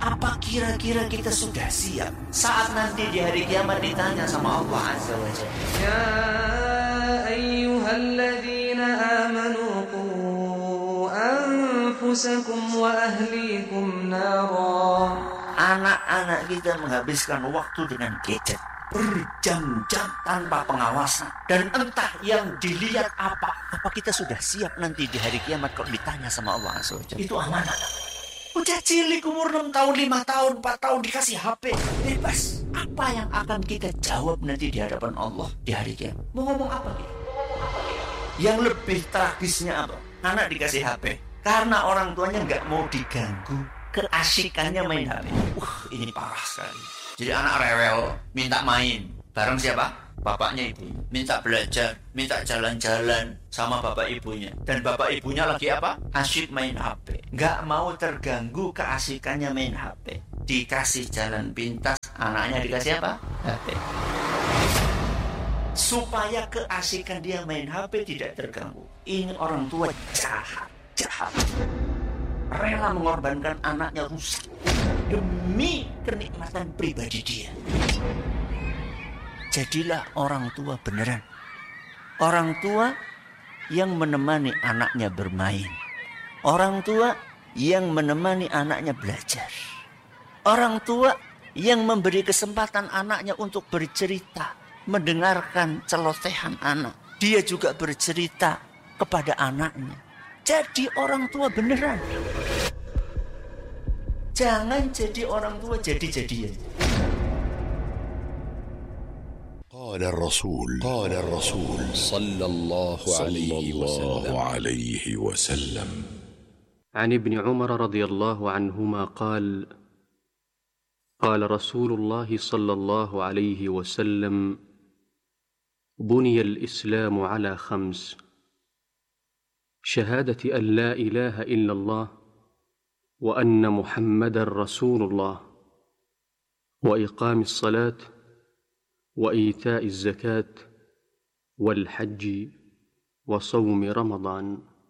Apa kira-kira kita sudah siap saat nanti di hari kiamat ditanya sama Allah Azza wa Jalla? Ya ayyuhalladzina amanu qu anfusakum wa ahlikum nara. Anak-anak kita menghabiskan waktu dengan gadget berjam-jam tanpa pengawasan, dan entah yang dilihat apa kita sudah siap nanti di hari kiamat kalau ditanya sama Allah Azza wa Jalla? Itu amanah. Udah cilik umur 6 tahun, 5 tahun, 4 tahun dikasih HP bebas. Apa yang akan kita jawab nanti di hadapan Allah di hari kiamat? Mau ngomong apa kita? Yang lebih tragisnya apa? Anak dikasih HP karena orang tuanya nggak mau diganggu keasikannya main HP. Ini parah sekali. Jadi anak rewel minta main bareng siapa? Bapaknya, ibunya. Minta belajar, minta jalan-jalan sama bapak ibunya. Dan bapak ibunya lagi apa? Asyik main HP. Nggak mau terganggu keasikannya main HP. Dikasih jalan pintas, anaknya dikasih apa? HP. Supaya keasikan dia main HP tidak terganggu. Ini orang tua jahat. Rela mengorbankan anaknya rusak demi kenikmatan pribadi dia. Jadilah orang tua beneran. Orang tua yang menemani anaknya bermain. Orang tua yang menemani anaknya belajar. Orang tua yang memberi kesempatan anaknya untuk bercerita, mendengarkan celotehan anak. Dia juga bercerita kepada anaknya. Jadi orang tua beneran. Jangan jadi orang tua jadi-jadian. قال الرسول صلى الله عليه وسلم عن ابن عمر رضي الله عنهما قال قال رسول الله صلى الله عليه وسلم بني الإسلام على 5: شهادة أن لا إله إلا الله وأن محمدا رسول الله وإقام الصلاة وإيتاء الزكاة والحج وصوم رمضان.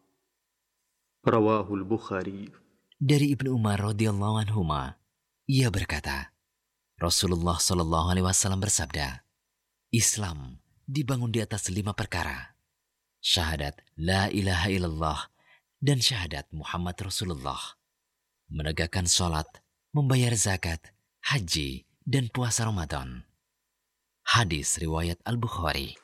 رواه البخاري. Dari Ibnu Umar radhiyallahu anhuma, ia berkata, Rasulullah shallallahu alaihi wasallam bersabda, Islam dibangun di atas 5 perkara: syahadat la ilaha illallah dan syahadat Muhammad Rasulullah, menegakkan sholat, membayar zakat, haji, dan puasa Ramadan. Hadis riwayat Al-Bukhari.